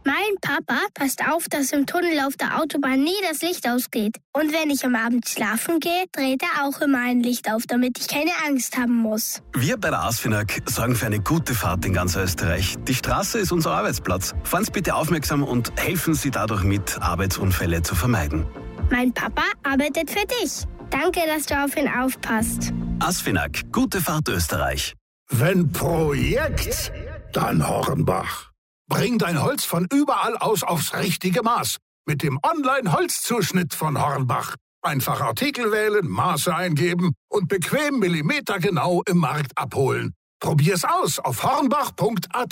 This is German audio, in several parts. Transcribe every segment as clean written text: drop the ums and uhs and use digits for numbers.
Mein Papa passt auf, dass im Tunnel auf der Autobahn nie das Licht ausgeht. Und wenn ich am Abend schlafen gehe, dreht er auch immer ein Licht auf, damit ich keine Angst haben muss. Wir bei der ASFINAG sorgen für eine gute Fahrt in ganz Österreich. Die Straße ist unser Arbeitsplatz. Fahren Sie bitte aufmerksam und helfen Sie dadurch mit, Arbeitsunfälle zu vermeiden. Mein Papa arbeitet für dich. Danke, dass du auf ihn aufpasst. ASFINAG, gute Fahrt Österreich. Wenn Projekt, dann Hornbach. Bring dein Holz von überall aus aufs richtige Maß. Mit dem Online-Holzzuschnitt von Hornbach. Einfach Artikel wählen, Maße eingeben und bequem millimetergenau im Markt abholen. Probier's aus auf hornbach.at.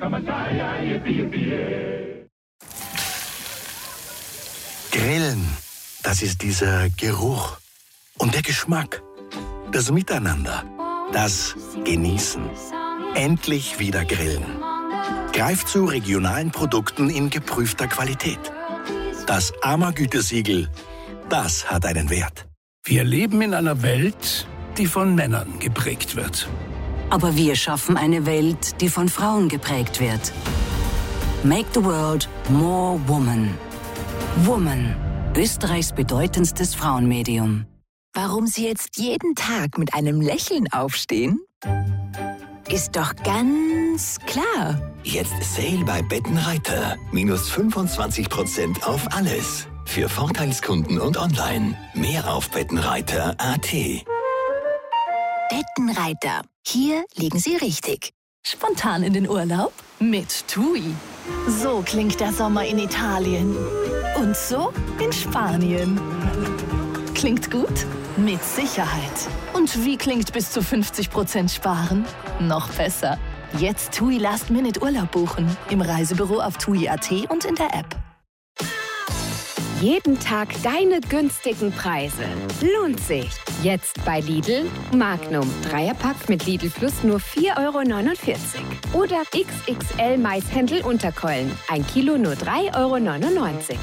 Grillen, das ist dieser Geruch und der Geschmack. Das Miteinander, das Genießen. Endlich wieder grillen. Greift zu regionalen Produkten in geprüfter Qualität. Das AMA-Gütesiegel, das hat einen Wert. Wir leben in einer Welt, die von Männern geprägt wird. Aber wir schaffen eine Welt, die von Frauen geprägt wird. Make the world more woman. Woman, Österreichs bedeutendstes Frauenmedium. Warum Sie jetzt jeden Tag mit einem Lächeln aufstehen? Ist doch ganz klar. Jetzt Sale bei Bettenreiter. Minus 25% auf alles. Für Vorteilskunden und online. Mehr auf bettenreiter.at. Bettenreiter. Hier liegen Sie richtig. Spontan in den Urlaub? Mit TUI. So klingt der Sommer in Italien. Und so in Spanien. Klingt gut? Mit Sicherheit. Und wie klingt bis zu 50% sparen? Noch besser. Jetzt TUI Last-Minute Urlaub buchen. Im Reisebüro auf TUI.at und in der App. Jeden Tag deine günstigen Preise. Lohnt sich. Jetzt bei Lidl. Magnum. Dreierpack mit Lidl Plus nur 4,49 €. Oder XXL Maishändel Unterkeulen. 1 Kilo nur 3,99 €.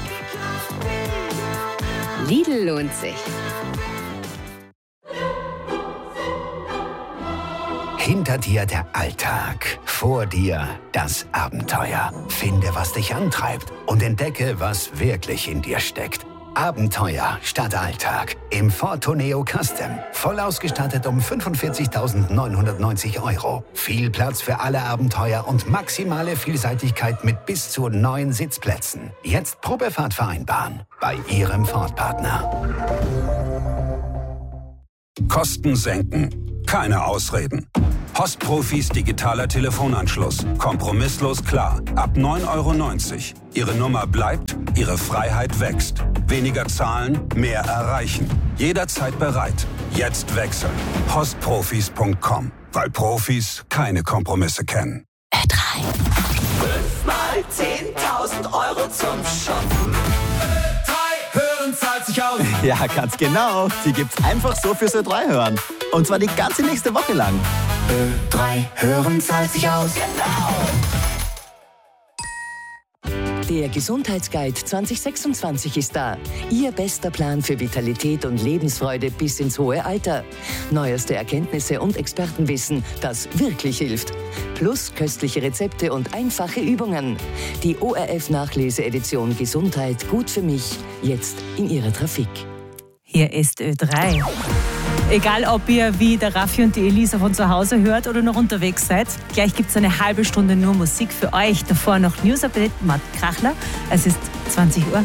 Lidl lohnt sich. Hinter dir der Alltag, vor dir das Abenteuer. Finde, was dich antreibt und entdecke, was wirklich in dir steckt. Abenteuer statt Alltag im Ford Tourneo Custom. Voll ausgestattet um 45.990 €. Viel Platz für alle Abenteuer und maximale Vielseitigkeit mit bis zu 9 Sitzplätzen. Jetzt Probefahrt vereinbaren bei Ihrem Ford-Partner. Kosten senken. Keine Ausreden. Postprofis digitaler Telefonanschluss. Kompromisslos klar. Ab 9,90 €. Ihre Nummer bleibt, Ihre Freiheit wächst. Weniger zahlen, mehr erreichen. Jederzeit bereit. Jetzt wechseln. Postprofis.com. Weil Profis keine Kompromisse kennen. Ö3. 5 mal 10.000 € zum Shoppen. Ö3 hören zahlt sich aus. Ja, ganz genau. Die gibt's einfach so fürs Ö3 hören. Und zwar die ganze nächste Woche lang. Ö3 hören zahlt sich aus. Genau. Der Gesundheitsguide 2026 ist da. Ihr bester Plan für Vitalität und Lebensfreude bis ins hohe Alter. Neueste Erkenntnisse und Expertenwissen, das wirklich hilft. Plus köstliche Rezepte und einfache Übungen. Die ORF-Nachlese-Edition Gesundheit gut für mich, jetzt in Ihrer Trafik. Hier ist Ö3. Egal, ob ihr wie der Raffi und die Elisa von zu Hause hört oder noch unterwegs seid, gleich gibt es eine halbe Stunde nur Musik für euch. Davor noch News-Update, Matt Krachler. Es ist 20 Uhr.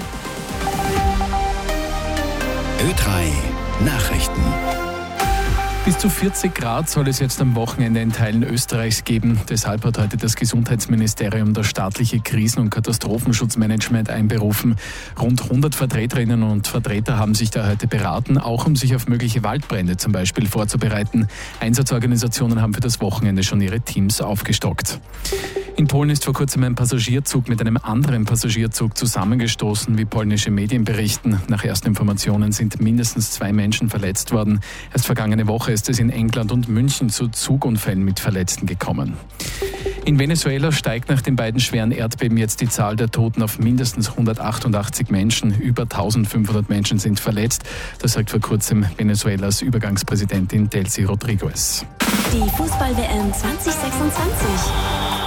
Ö3 Nachrichten. Bis zu 40 Grad soll es jetzt am Wochenende in Teilen Österreichs geben. Deshalb hat heute das Gesundheitsministerium das staatliche Krisen- und Katastrophenschutzmanagement einberufen. Rund 100 Vertreterinnen und Vertreter haben sich da heute beraten, auch um sich auf mögliche Waldbrände zum Beispiel vorzubereiten. Einsatzorganisationen haben für das Wochenende schon ihre Teams aufgestockt. In Polen ist vor kurzem ein Passagierzug mit einem anderen Passagierzug zusammengestoßen, wie polnische Medien berichten. Nach ersten Informationen sind mindestens 2 Menschen verletzt worden. Erst vergangene Woche ist es in England und München zu Zugunfällen mit Verletzten gekommen. In Venezuela steigt nach den beiden schweren Erdbeben jetzt die Zahl der Toten auf mindestens 188 Menschen. Über 1500 Menschen sind verletzt. Das sagt vor kurzem Venezuelas Übergangspräsidentin Delcy Rodriguez. Die Fußball-WM 2026.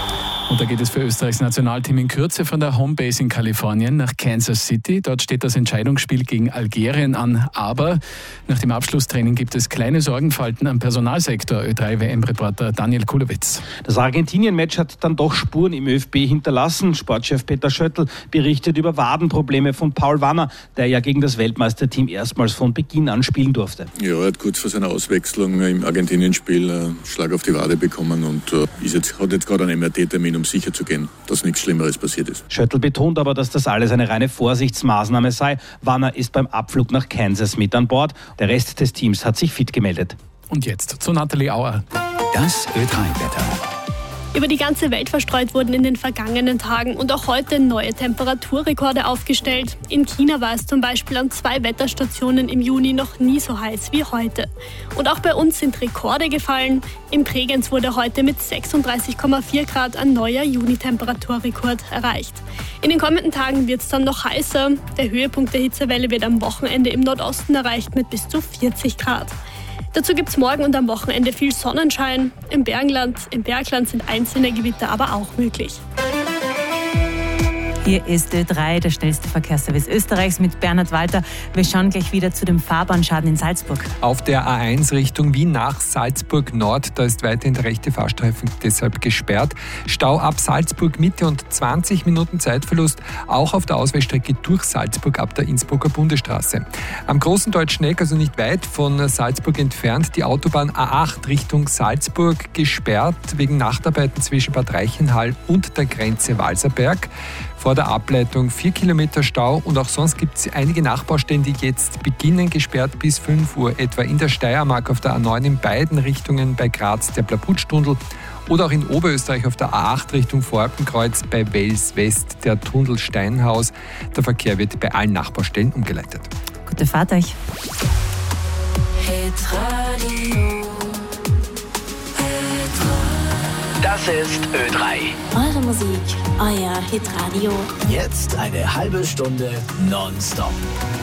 Und da geht es für Österreichs Nationalteam in Kürze von der Homebase in Kalifornien nach Kansas City. Dort steht das Entscheidungsspiel gegen Algerien an. Aber nach dem Abschlusstraining gibt es kleine Sorgenfalten am Personalsektor. Ö3-WM-Reporter Daniel Kulowitz. Das Argentinien-Match hat dann doch Spuren im ÖFB hinterlassen. Sportchef Peter Schöttl berichtet über Wadenprobleme von Paul Wanner, der ja gegen das Weltmeisterteam erstmals von Beginn an spielen durfte. Ja, er hat kurz vor seiner Auswechslung im Argentinien-Spiel einen Schlag auf die Wade bekommen und hat jetzt gerade einen MRT-Termin, um sicher zu gehen, dass nichts Schlimmeres passiert ist. Schöttl betont aber, dass das alles eine reine Vorsichtsmaßnahme sei. Wanner ist beim Abflug nach Kansas mit an Bord. Der Rest des Teams hat sich fit gemeldet. Und jetzt zu Nathalie Auer. Das Ö3-Wetter. Über die ganze Welt verstreut wurden in den vergangenen Tagen und auch heute neue Temperaturrekorde aufgestellt. In China war es zum Beispiel an 2 Wetterstationen im Juni noch nie so heiß wie heute. Und auch bei uns sind Rekorde gefallen. In Bregenz wurde heute mit 36,4 Grad ein neuer Juni-Temperaturrekord erreicht. In den kommenden Tagen wird es dann noch heißer. Der Höhepunkt der Hitzewelle wird am Wochenende im Nordosten erreicht mit bis zu 40 Grad. Dazu gibt es morgen und am Wochenende viel Sonnenschein. Im Bergland sind einzelne Gewitter aber auch möglich. Hier ist Ö3, der schnellste Verkehrsservice Österreichs mit Bernhard Walter. Wir schauen gleich wieder zu dem Fahrbahnschaden in Salzburg. Auf der A1 Richtung Wien nach Salzburg Nord, da ist weiterhin der rechte Fahrstreifen deshalb gesperrt. Stau ab Salzburg Mitte und 20 Minuten Zeitverlust, auch auf der Ausweichstrecke durch Salzburg ab der Innsbrucker Bundesstraße. Am Großen Deutschen Eck, also nicht weit von Salzburg entfernt, die Autobahn A8 Richtung Salzburg gesperrt wegen Nachtarbeiten zwischen Bad Reichenhall und der Grenze Walserberg. Vor der Ableitung 4 Kilometer Stau und auch sonst gibt es einige Nachbaustellen, die jetzt beginnen, gesperrt bis 5 Uhr, etwa in der Steiermark auf der A9 in beiden Richtungen bei Graz der Blaputz-Tunnel oder auch in Oberösterreich auf der A8 Richtung Vorarlbergkreuz bei Wels West der Tunnel Steinhaus. Der Verkehr wird bei allen Nachbaustellen umgeleitet. Gute Fahrt euch. Das ist Ö3. Eure Musik, euer Hitradio. Jetzt eine halbe Stunde nonstop.